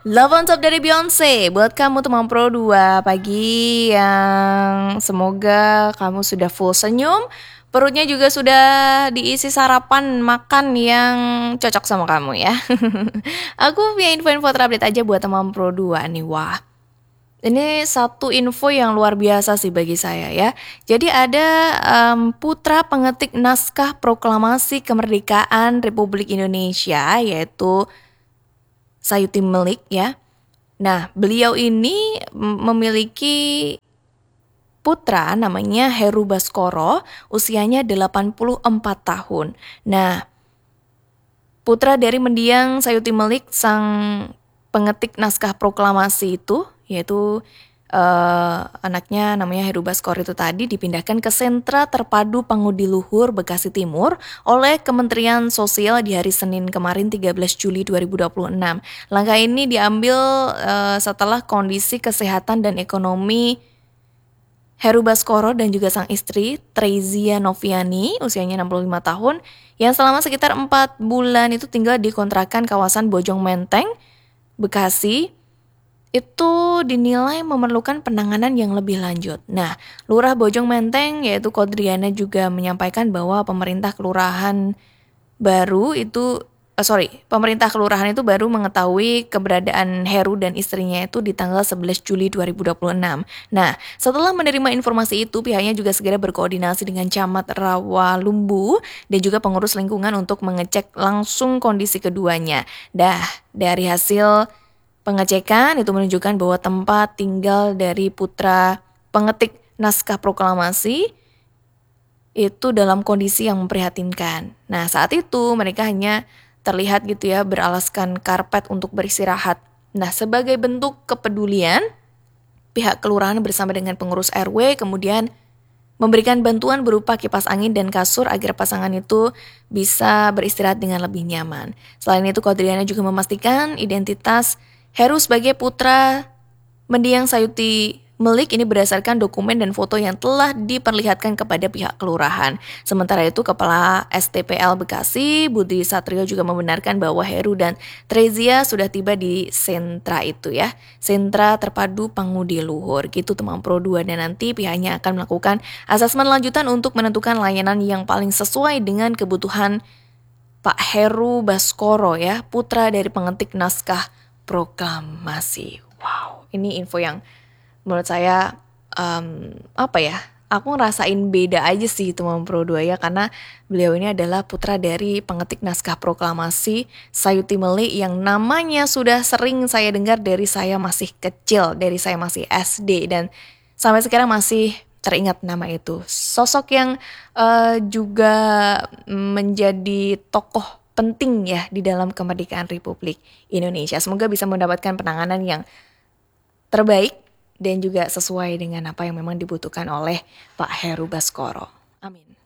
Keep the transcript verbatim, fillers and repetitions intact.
Love on Top dari Beyonce buat kamu teman Pro dua pagi yang semoga kamu sudah full senyum, perutnya juga sudah diisi sarapan makan yang cocok sama kamu ya. Aku punya info-info terupdate aja buat teman Pro dua nih. Wah, ini satu info yang luar biasa sih bagi saya ya. Jadi ada em, putra pengetik naskah proklamasi kemerdekaan Republik Indonesia yaitu Sayuti Melik ya. Nah, beliau ini memiliki putra namanya Heru Baskoro, usianya delapan puluh empat tahun. Nah, putra dari mendiang Sayuti Melik, sang pengetik naskah proklamasi itu, yaitu uh, anaknya namanya Heru Baskoro itu tadi dipindahkan ke Sentra Terpadu Pangudi Luhur Bekasi Timur oleh Kementerian Sosial di hari Senin kemarin tiga belas Juli dua ribu dua puluh enam. Langkah ini diambil uh, setelah kondisi kesehatan dan ekonomi Heru Baskoro dan juga sang istri Trezia Noviani usianya enam puluh lima tahun yang selama sekitar empat bulan itu tinggal di kontrakan kawasan Bojong Menteng, Bekasi itu dinilai memerlukan penanganan yang lebih lanjut. Nah, Lurah Bojong Menteng yaitu Kodriana juga menyampaikan bahwa pemerintah kelurahan baru itu eh, sorry, pemerintah kelurahan itu baru mengetahui keberadaan Heru dan istrinya itu di tanggal sebelas Juli dua ribu dua puluh enam. Nah, setelah menerima informasi itu, pihaknya juga segera berkoordinasi dengan Camat Rawalumbu dan juga pengurus lingkungan untuk mengecek langsung kondisi keduanya. Dah, dari hasil pengecekan itu menunjukkan bahwa tempat tinggal dari putra pengetik naskah proklamasi itu dalam kondisi yang memprihatinkan. Nah, saat itu mereka hanya terlihat gitu ya beralaskan karpet untuk beristirahat. Nah, sebagai bentuk kepedulian, pihak kelurahan bersama dengan pengurus R W kemudian memberikan bantuan berupa kipas angin dan kasur agar pasangan itu bisa beristirahat dengan lebih nyaman. Selain itu, Kodriana juga memastikan identitas Heru sebagai putra mendiang Sayuti Melik ini berdasarkan dokumen dan foto yang telah diperlihatkan kepada pihak kelurahan. Sementara itu, Kepala S T P L Bekasi, Budi Satrio juga membenarkan bahwa Heru dan Trezia sudah tiba di sentra itu ya. Sentra Terpadu Pangudi Luhur. Gitu teman Pro dua dan nanti pihaknya akan melakukan asesmen lanjutan untuk menentukan layanan yang paling sesuai dengan kebutuhan Pak Heru Baskoro ya, putra dari pengetik naskah proklamasi. Wow, ini info yang menurut saya um, apa ya? Aku ngerasain beda aja sih teman Pro dua ya, karena beliau ini adalah putra dari pengetik naskah proklamasi Sayuti Melik yang namanya sudah sering saya dengar dari saya masih kecil, dari saya masih S D dan sampai sekarang masih teringat nama itu. Sosok yang uh, juga menjadi tokoh penting ya di dalam kemerdekaan Republik Indonesia. Semoga bisa mendapatkan penanganan yang terbaik dan juga sesuai dengan apa yang memang dibutuhkan oleh Pak Heru Baskoro. Amin.